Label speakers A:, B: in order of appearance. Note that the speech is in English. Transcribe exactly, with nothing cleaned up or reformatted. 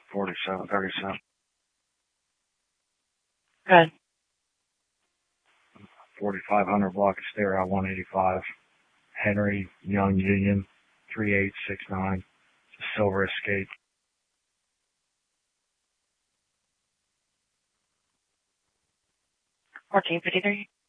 A: forty-seven thirty-seven.
B: Good.
A: forty-five hundred block of stereo, one eighty-five. Henry Young Union, three eight six nine. It's a silver Escape.
B: fourteen fifty-three.